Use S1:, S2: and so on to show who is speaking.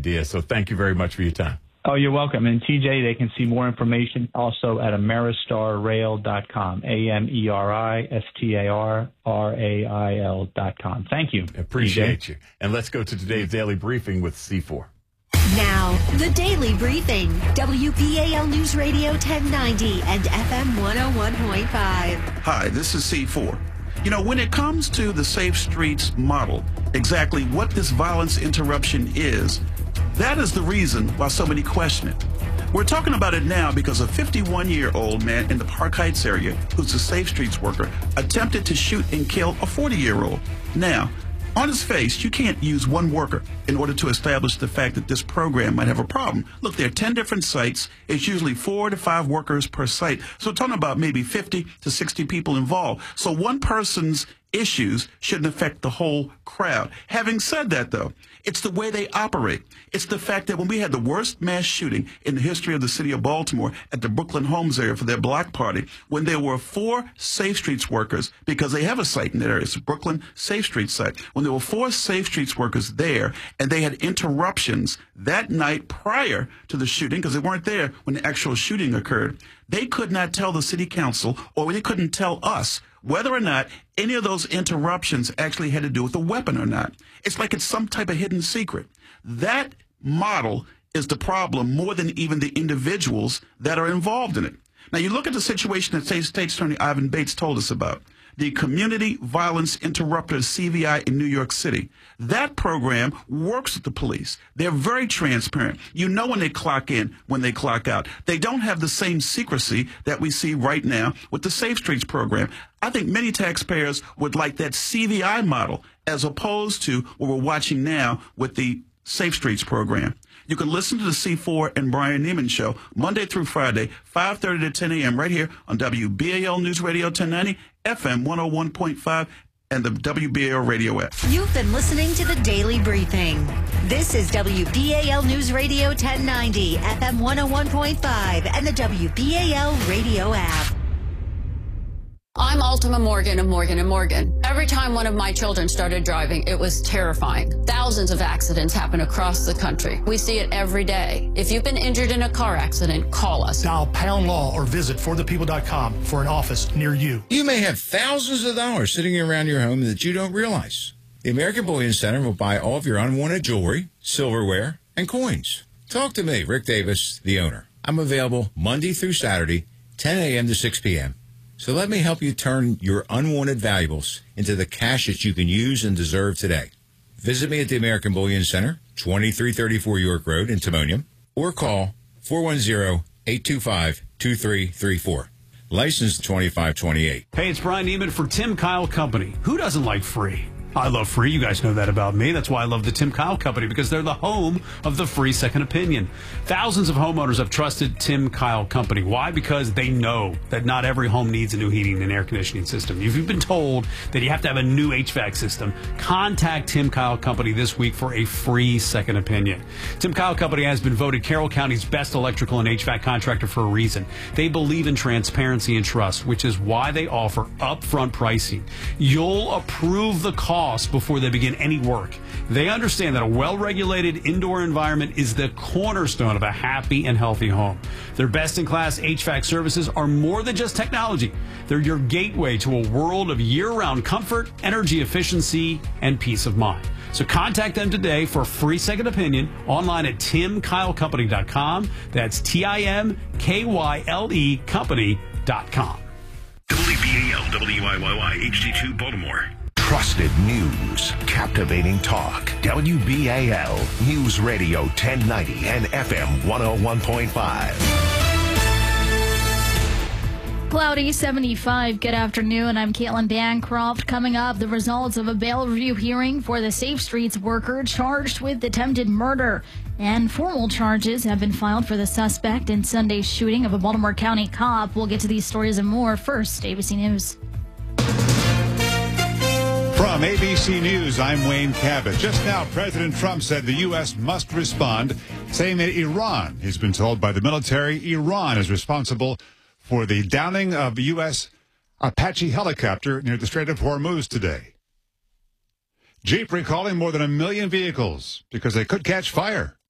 S1: idea. So thank you very much for your time.
S2: Oh, you're welcome. And TJ, they can see more information also at ameristarrail.com, AMERISTARRAIL.com. Thank you.
S1: Appreciate you. And let's go to today's Daily Briefing with C4.
S3: Now, the Daily Briefing, WBAL News Radio 1090 and FM 101.5.
S4: Hi, this is C4. You know, when it comes to the Safe Streets model, exactly what this violence interruption is, that is the reason why so many question it. We're talking about it now because a 51-year-old man in the Park Heights area, who's a Safe Streets worker, attempted to shoot and kill a 40-year-old. Now, on its face, you can't use one worker in order to establish the fact that this program might have a problem. Look, there are 10 different sites. It's usually 4 to 5 workers per site. So we're talking about maybe 50 to 60 people involved. So one person's issues shouldn't affect the whole crowd. Having said that, though, it's the way they operate. It's the fact that when we had the worst mass shooting in the history of the city of Baltimore at the Brooklyn Homes area for their block party, when there were 4 Safe Streets workers, because they have a site in that area, it's a Brooklyn Safe Streets site, when there were 4 Safe Streets workers there and they had interruptions that night prior to the shooting, because they weren't there when the actual shooting occurred, they could not tell the city council, or they couldn't tell us, whether or not any of those interruptions actually had to do with a weapon or not. It's like it's some type of hidden secret. That model is the problem more than even the individuals that are involved in it. Now, you look at the situation that State Attorney Ivan Bates told us about, the Community Violence Interrupter, CVI in New York City. That program works with the police. They're very transparent. You know when they clock in, when they clock out. They don't have the same secrecy that we see right now with the Safe Streets program. I think many taxpayers would like that CVI model as opposed to what we're watching now with the Safe Streets program. You can listen to the C4 and Brian Neiman Show Monday through Friday, 5:30 to 10 a.m. right here on WBAL News Radio 1090, FM 101.5, and the WBAL radio app.
S3: You've been listening to the Daily Briefing. This is WBAL News Radio 1090, FM 101.5, and the WBAL radio app.
S5: I'm Ultima Morgan of Morgan & Morgan. Every time one of my children started driving, it was terrifying. Thousands of accidents happen across the country. We see it every day. If you've been injured in a car accident, call us.
S6: Dial pound law or visit forthepeople.com for an office near you.
S7: You may have thousands of dollars sitting around your home that you don't realize. The American Bullion Center will buy all of your unwanted jewelry, silverware, and coins. Talk to me, Rick Davis, the owner. I'm available Monday through Saturday, 10 a.m. to 6 p.m. So let me help you turn your unwanted valuables into the cash that you can use and deserve today. Visit me at the American Bullion Center, 2334 York Road in Timonium, or call 410-825-2334. License 2528.
S8: Hey, it's Brian Neiman for Tim Kyle Company. Who doesn't like free? I love free. You guys know that about me. That's why I love the Tim Kyle Company, because they're the home of the free second opinion. Thousands of homeowners have trusted Tim Kyle Company. Why? Because they know that not every home needs a new heating and air conditioning system. If you've been told that you have to have a new HVAC system, contact Tim Kyle Company this week for a free second opinion. Tim Kyle Company has been voted Carroll County's best electrical and HVAC contractor for a reason. They believe in transparency and trust, which is why they offer upfront pricing. You'll approve the cost before they begin any work. They understand that a well-regulated indoor environment is the cornerstone of a happy and healthy home. Their best-in-class HVAC services are more than just technology. They're your gateway to a world of year-round comfort, energy efficiency, and peace of mind. So contact them today for a free second opinion online at timkylecompany.com. That's TIMKYLE company.com.
S9: WBAL WIYY HD2 Baltimore.
S10: Trusted news, captivating talk. WBAL News Radio 1090 and FM 101.5.
S11: Cloudy 75. Good afternoon. I'm Caitlin Bancroft. Coming up, the results of a bail review hearing for the Safe Streets worker charged with attempted murder. And formal charges have been filed for the suspect in Sunday's shooting of a Baltimore County cop. We'll get to these stories and more. First, ABC News.
S12: From ABC News, I'm Wayne Cabot. Just now, President Trump said the U.S. must respond, saying that Iran, he's been told by the military, Iran is responsible for the downing of a U.S. Apache helicopter near the Strait of Hormuz today. Jeep recalling more than 1 million vehicles because they could catch fire.